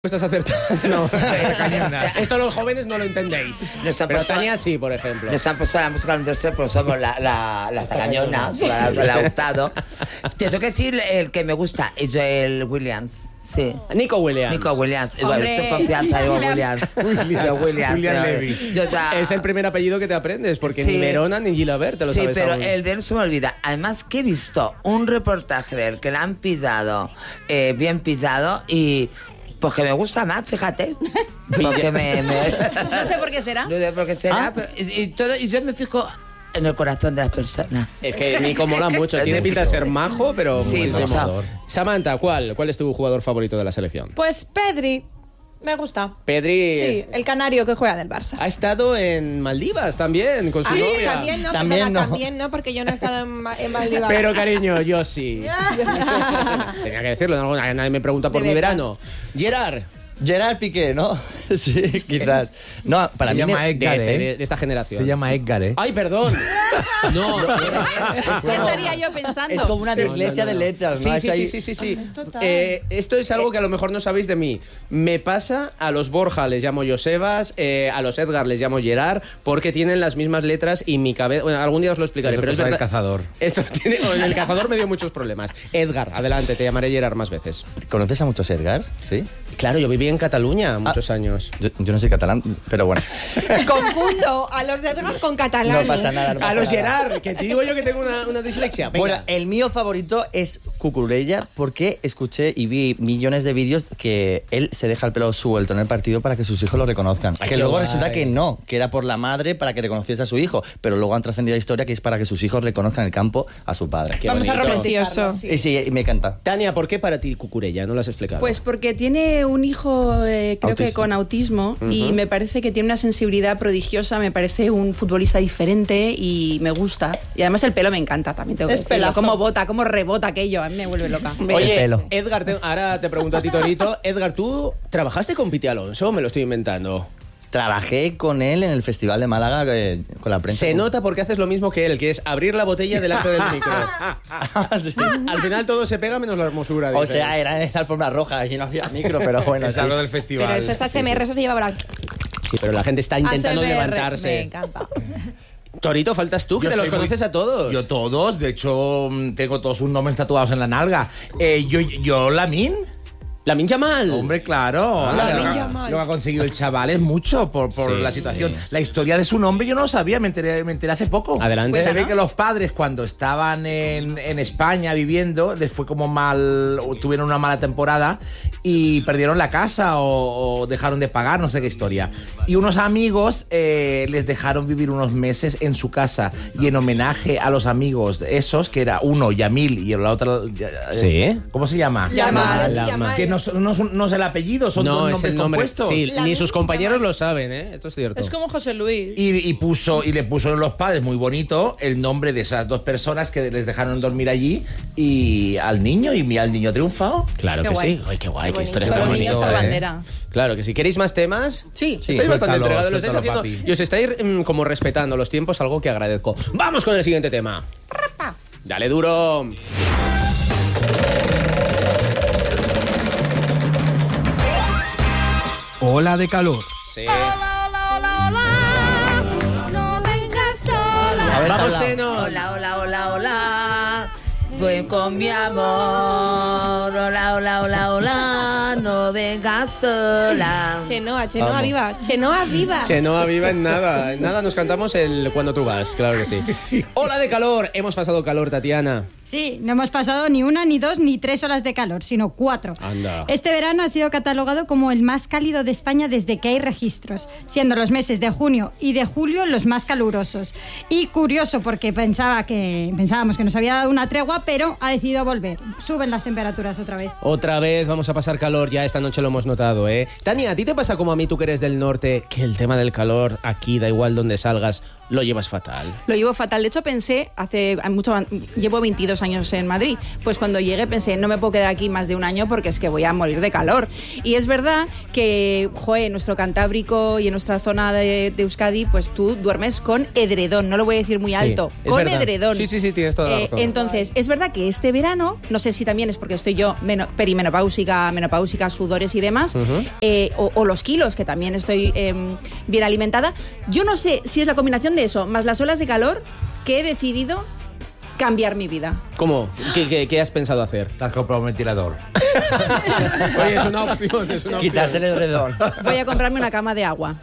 Estás acertadas, no. Esto los jóvenes no lo entendéis. Pero Tania sí, por ejemplo. Nos han puesto la música industrial, pero somos la zagañona, la Hurtado. Te tengo que decir el que me gusta, es el Williams. Sí. Nico Williams. Nico Williams. Estoy confianza, digo Williams. Williams Levy. Es el primer apellido que te aprendes, porque sí. Ni Verona ni Gilabert te lo sabes. Sí, pero aún. el de él se me olvida. Además que he visto un reportaje de él que le han pisado, bien pisado, y pues que me gusta más, fíjate. Porque No sé por qué será. No sé por qué será, pero, y yo me fijo en el corazón de las personas. Es que Nico mola mucho. Tiene pinta de ser majo, pero sí, muy amador. Samantha, ¿cuál es tu jugador favorito de la selección? Pues Pedri. Me gusta. Pedri. Sí, el canario que juega del Barça. Ha estado en Maldivas también, con su novia. También no, porque yo no he estado en Maldivas. Pero cariño, yo sí. Tenía que decirlo, nadie me pregunta por mi verano. Gerard Piqué, ¿no? Sí, quizás. No, para se mí llama Edgar, de esta generación. Se llama Edgar, ¿eh? ¡Ay, perdón! No. ¿Qué estaría yo pensando? Es como una dislexia de letras, ¿no? Sí. Esto es algo que a lo mejor no sabéis de mí. Me pasa, a los Borja les llamo Josebas, a los Edgar les llamo Gerard, porque tienen las mismas letras y mi cabeza... Bueno, algún día os lo explicaré, Eso pero es cosa verdad... del cazador. El cazador me dio muchos problemas. Edgar, adelante, te llamaré Gerard más veces. ¿Conoces a muchos Edgar? Sí. Claro, yo viví en Cataluña muchos años. Yo no soy catalán, pero bueno. Confundo a los de Edgar con catalán. No pasa nada. A los Gerard, que te digo yo que tengo una dislexia. Venga. Bueno, el mío favorito es Cucurella, porque escuché y vi millones de vídeos que él se deja el pelo suelto en el partido para que sus hijos lo reconozcan. Ay, que luego guay. resulta que no, que era por la madre para que reconociese a su hijo, pero luego han trascendido la historia que es para que sus hijos reconozcan en el campo a su padre. Vamos a romantizarlo. Y sí, me encanta. Tania, ¿por qué para ti Cucurella? No lo has explicado. Pues porque tiene un hijo, creo que con autismo, y me parece que tiene una sensibilidad prodigiosa, me parece un futbolista diferente y me gusta. Y además el pelo me encanta también, tengo que Es decirlo. pelazo. Cómo bota, cómo rebota aquello, a mí me vuelve loca. Oye, El pelo. Edgar, ahora te pregunto a ti, Torito. Edgar, ¿tú trabajaste con Piti Alonso o me lo estoy inventando? Trabajé con él en el Festival de Málaga con la prensa. Se nota porque haces lo mismo que él, que es abrir la botella delante del micro. Sí. Al final todo se pega menos la hermosura. O dice. sea, era en la alfombra roja y no había micro, pero bueno. Es sí. algo del festival. Pero eso, esta SMR, eso se lleva ahora. Sí, pero la gente está intentando ASMR, levantarse. Me encanta. Torito, faltas tú, que Yo te los soy muy- conoces a todos. Yo todos, de hecho, tengo todos sus nombres tatuados en la nalga. Yo Lamin. Lamine Yamal. Hombre, claro. Lamine Yamal. Lo que ha conseguido el chaval es mucho por Sí, la situación. sí. La historia de su nombre yo no lo sabía, me enteré hace poco. Adelante. Se ve que los padres cuando estaban en España viviendo, les fue como mal, o tuvieron una mala temporada y perdieron la casa o dejaron de pagar, no sé qué historia. Y unos amigos les dejaron vivir unos meses en su casa y en homenaje a los amigos esos, que era uno Yamil y la otra... Sí. ¿Cómo se llama? Yamal. Que no es el apellido, son dos No, es nombres el nombre. compuestos. Sí, Lamine ni sus compañeros Yamal. lo saben, ¿eh? Esto es cierto. Es como José Luis. Y le puso los padres muy bonito el nombre de esas dos personas que les dejaron dormir allí y al niño, y mira, el niño ha triunfado. Claro Qué que guay. sí. Ay, qué guay, qué Qué historia Con tan los niños bonita. por bandera. Claro que sí. ¿Queréis más temas? Sí. Estáis bastante Suéltalo, entregados, lo estáis suéltalo, haciendo papi. y os estáis como respetando los tiempos, algo que agradezco. Vamos con el siguiente tema. Dale duro. Ola de calor. Sí. No vengas sola. A ver, Vamos, tabla. Eno. Hola, hola, hola, hola. Ven con mi amor. Hola, hola, hola, hola. No vengas sola. Chenoa Vamos. viva. Chenoa viva. Chenoa viva en nada. En nada nos cantamos el Cuando tú vas, claro que sí. Ola de calor. Hemos pasado calor, Tatiana. Sí, no hemos pasado ni 1, ni 2, ni 3 horas de calor, sino 4. Anda. Este verano ha sido catalogado como el más cálido de España desde que hay registros, siendo los meses de junio y de julio los más calurosos. Y curioso, porque pensábamos que nos había dado una tregua, pero ha decidido volver. Suben las temperaturas otra vez. Otra vez vamos a pasar calor, ya esta noche lo hemos notado, ¿eh? Tania, ¿a ti te pasa como a mí, tú que eres del norte, que el tema del calor aquí, da igual donde salgas, Lo llevas fatal. Lo llevo fatal. De hecho, pensé, llevo 22 años en Madrid, pues cuando llegué pensé, no me puedo quedar aquí más de un año porque es que voy a morir de calor. Y es verdad que, en nuestro Cantábrico y en nuestra zona de Euskadi, pues tú duermes con edredón, no lo voy a decir muy alto, es con verdad. edredón. Sí, tienes toda la razón. Entonces, es verdad que este verano, no sé si también es porque estoy yo perimenopáusica, sudores y demás, o los kilos, que también estoy bien alimentada. Yo no sé si es la combinación de eso, más las olas de calor, que he decidido cambiar mi vida. ¿Cómo? ¿Qué has pensado hacer? Te has comprado un ventilador. Oye, es una opción. Quitarte el edredón. Voy a comprarme una cama de agua.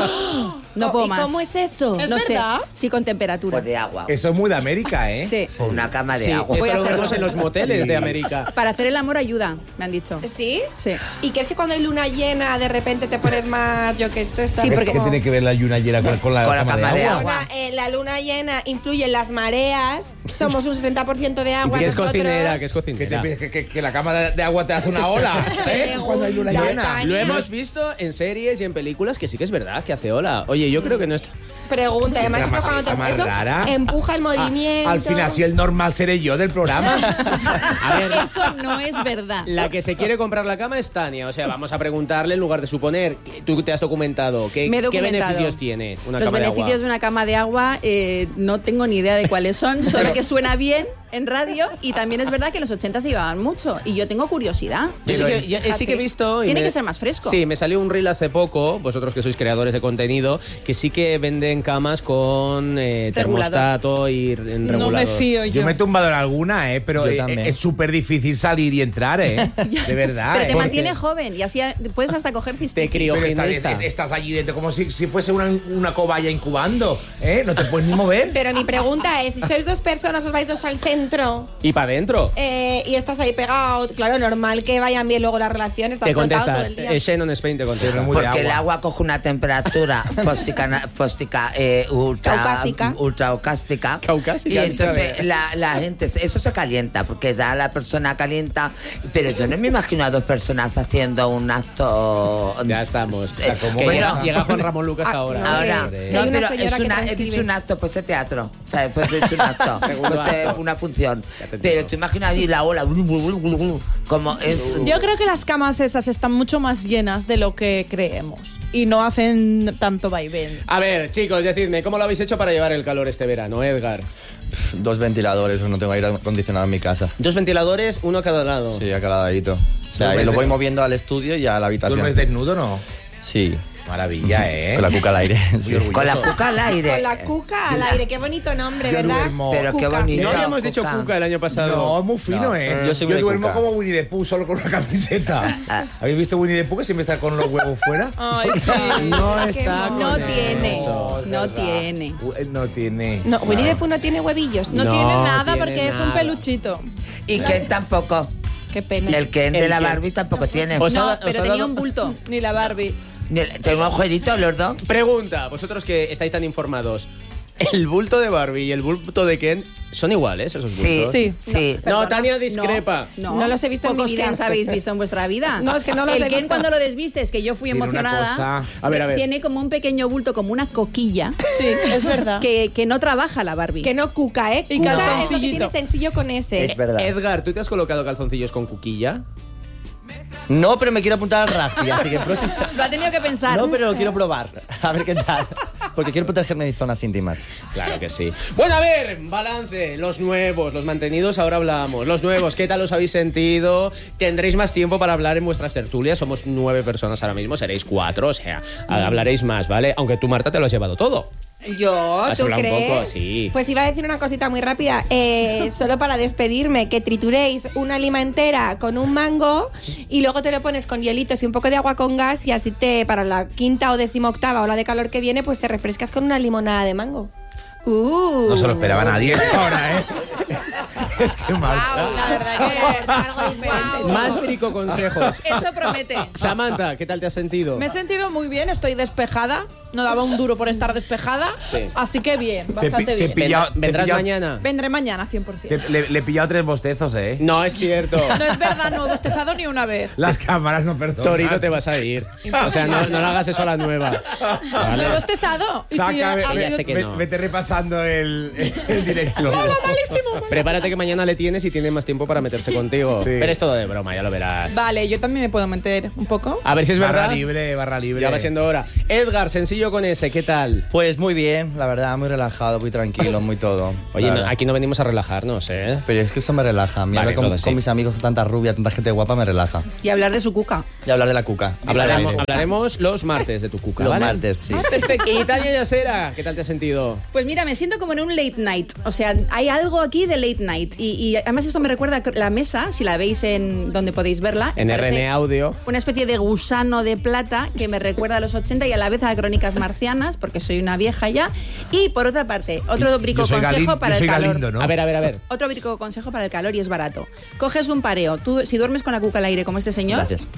No puedo más. ¿Y cómo es eso? No sé. Sí, con temperatura. Pues de agua. Eso es muy de América, ¿eh? Sí. O una cama de Sí, agua. Voy a esto lo hacerlo. vemos en los moteles de América. Para hacer el amor ayuda, me han dicho. ¿Sí? Sí. ¿Y crees que cuando hay luna llena de repente te pones más, yo qué sé? Sí, porque- ¿Qué tiene que ver la luna llena con la cama de agua? Ahora, la luna llena influye en las mareas, somos un 60% de agua. Que es nosotros. cocinera, que es Que, cocinera. que la cama de agua te hace una ola, ¿eh? Cuando hay luna Pregunta, llena. Tania. Lo hemos visto en series y en películas que sí que es verdad, que hace ola. Oye, yo creo que no es... Pregunta, además Está eso más- cuando está más eso rara. empuja el movimiento. Al final, si el normal seré yo del programa. A ver, Eso no es verdad. la que se quiere comprar la cama es Tania. O sea, vamos a preguntarle en lugar de suponer. Tú te has documentado. ¿Qué, Me he ¿qué documentado. beneficios tiene una Los cama de agua? beneficios de una cama de agua no tengo ni idea de cuáles son, solo que suena bien en radio y también es verdad que en los 80 se llevaban mucho y yo tengo curiosidad. Yo sí que he visto... y Tiene que ser más fresco. Sí, me salió un reel hace poco, vosotros que sois creadores de contenido, que sí que venden camas con termostato y regulador. No me fío Yo me he tumbado en alguna, pero Yo también. es súper difícil salir y entrar, de verdad. Pero te porque- mantiene joven y así puedes hasta coger Te cistitis. crío. Pero Criogeniza. estás allí dentro como si fuese una cobaya incubando, No te puedes ni mover. Pero mi pregunta es, si sois dos personas, os vais dos al centro Y para adentro. y estás ahí pegado, claro, normal que vayan bien luego las relaciones, estás Te frotado contesta. todo el día. Shannon Spain te contesta. Pero muy de Porque el agua. agua coge una temperatura fóstica, ultraocástica. Caucásica, Y entonces ¿sabes? la gente, eso se calienta, porque ya la persona calienta. Pero yo no me imagino a dos personas haciendo un acto. Ya estamos. ¿cómo? Que Bueno, llega Juan Ramón Lucas ahora. no. Ahora, que no, hay una pero señora que he transcribe. dicho un acto, pues es teatro, ¿sabes? Pues he dicho un acto, Segundo pues es acto. una función. Ya te Pero entiendo. tú imaginas ahí la ola, como es. Yo creo que las camas esas están mucho más llenas de lo que creemos y no hacen tanto vaivén. A ver, chicos, decidme, ¿cómo lo habéis hecho para llevar el calor este verano, Edgar? 2 ventiladores, no tengo aire acondicionado en mi casa. 2 ventiladores, uno a cada lado. Sí, a cada ladito. O sea, y lo voy moviendo al estudio y a la habitación. ¿Duermes desnudo no? Sí, Maravilla, con la cuca al aire. sí. Con la cuca al aire. Con la cuca al aire, qué bonito nombre, Yo ¿verdad? duermo- Pero qué Cuca. bonito. No habíamos dicho Cuca. cuca el año pasado. No, es muy fino, No, ¿eh? yo soy muy de duermo cuca. como Winnie the Pooh, solo con una camiseta. ¿Habéis visto Winnie the Pooh que siempre está con los huevos fuera? Ay, sí. No está mono. con No tiene. eso. No ¿verdad? tiene. No tiene. No, Winnie the Pooh no tiene huevillos. No, No tiene nada tiene porque es un nada. peluchito. Y Ken tampoco. Qué pena. El Ken de El la Ken. Barbie tampoco tiene. Os ha- No, os pero ha tenía dado- un bulto. Ni la Barbie. Tengo agujeritos los dos. Pregunta, vosotros que estáis tan informados. ¿El bulto de Barbie y el bulto de Ken son iguales esos Sí, bultos? Sí. sí. No, Perdona, Tania discrepa. No los he visto en mi Pocos vida. Kens habéis visto en vuestra vida. No, es que no los El he Ken visto. cuando lo desvistes, que yo fui Tiene una emocionada, cosa- A ver. tiene como un pequeño bulto, como una coquilla, Sí, es verdad. que no trabaja la Barbie. Que no cuca, ¿eh? Y Cuca es lo que calzoncillito. tiene sencillo con ese. Es verdad. Edgar, ¿tú te has colocado calzoncillos con cuquilla? No, pero me quiero apuntar al rugby, así que próximo... Lo ha tenido que pensar. No, pero lo quiero probar. A ver qué tal. Porque quiero protegerme de mis zonas íntimas. Claro que sí. Bueno, a ver, balance. Los nuevos, los mantenidos, ahora hablamos. Los nuevos, ¿qué tal os habéis sentido? Tendréis más tiempo para hablar en vuestras tertulias. Somos 9 personas ahora mismo, seréis 4, o sea, hablaréis más, ¿vale? Aunque tú, Marta, te lo has llevado todo. Yo, Has ¿tú hablado un crees? poco, sí. Pues iba a decir una cosita muy rápida. Solo para despedirme, que trituréis una lima entera con un mango y luego te lo pones con hielitos y un poco de agua con gas y así para la 5ª o 18ª ola de calor que viene, pues te refrescas con una limonada de mango. No se lo esperaba nadie esto ahora, ¿eh? Es que Marta. La verdad que algo diferente. Más brico consejos. Esto promete. Samantha, ¿qué tal te has sentido? Me he sentido muy bien, estoy despejada no daba un duro por estar despejada. Sí. Así que bien, bastante te bien. pilla- ¿Vendrás te pilla- mañana? Vendré mañana, 100%. Le he pillado 3 bostezos, ¿eh? No, es cierto. No es verdad, no he bostezado ni una vez. Las cámaras no perdonan. Torito, te vas a ir. O sea, no le hagas eso a la nueva. No he Vale. bostezado. Y si Sácame, ha ya sido- sé que no. Vete repasando el directo. malísimo. Prepárate que mañana le tienes y tiene más tiempo para meterse contigo. Sí. Pero es todo de broma, ya lo verás. Vale, yo también me puedo meter un poco. A ver si es Barra verdad. libre, barra libre. Ya va siendo hora. Edgar, sencillo con ese, ¿qué tal? Pues muy bien, la verdad, muy relajado, muy tranquilo, muy todo. Oye, la no, verdad. aquí no venimos a relajarnos, ¿eh? Pero es que eso me relaja. A mí Vale, hablar con, entonces sí. con mis amigos, tanta rubia, tanta gente guapa, me relaja. Y hablar de su cuca. Y hablar de la cuca. Hablaremos los martes de tu cuca, Los ¿vale? martes, sí. Perfecto. Y Tania Yasera, ¿qué tal te has sentido? Pues mira, me siento como en un late night. O sea, hay algo aquí de late night. Y además esto me recuerda a la mesa, si la veis en donde podéis verla. En parece RN Audio. Una especie de gusano de plata que me recuerda a los 80 y a la vez a Crónicas Marcianas, porque soy una vieja ya. Y por otra parte, otro brico Yo soy consejo para yo el soy calor. Galindo, ¿no? A ver. Otro brico consejo para el calor y es barato. Coges un pareo. Tú, si duermes con la cuca al aire como este señor, Gracias.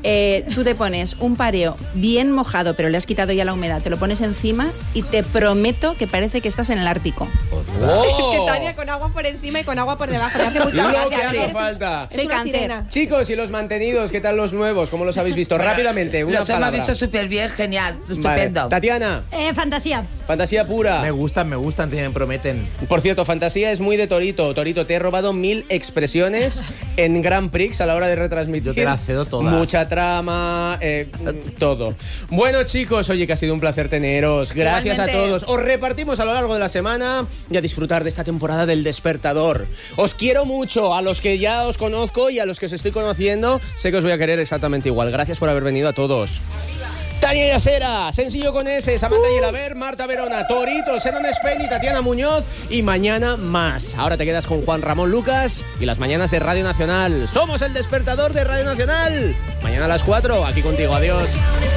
tú te pones un pareo bien mojado, pero le has quitado ya la humedad, te lo pones encima y te prometo que parece que estás en el Ártico. ¡Oh! Es que Tania con agua por encima y con agua por debajo. Me hace mucha Lo gracia. que haga Eres- falta. es Soy una cáncer. sirena. Chicos, y los mantenidos, ¿qué tal los nuevos? ¿Cómo los habéis visto? Rápidamente, una Los hemos palabra. visto súper bien, genial, Vale. estupendo. Tatiana, Fantasía. fantasía pura. Me gustan, me prometen. Por cierto, fantasía es muy de Torito. Torito, te he robado 1000 expresiones en Grand Prix a la hora de retransmitir. Yo te las cedo todas. Mucha trama, todo. Bueno, chicos, oye, que ha sido un placer teneros. Gracias Igualmente. a todos. Os repartimos a lo largo de la semana y a disfrutar de esta temporada del Despertador. Os quiero mucho, a los que ya os conozco y a los que os estoy conociendo, sé que os voy a querer exactamente igual. Gracias por haber venido a todos. Tania Yasera, sencillo con ese, Samantha Yelaber, Marta Verona, Torito, Zenon Speni, Tatiana Muñoz y mañana más. Ahora te quedas con Juan Ramón Lucas y las mañanas de Radio Nacional. Somos el Despertador de Radio Nacional. Mañana a las 4, aquí contigo. Adiós.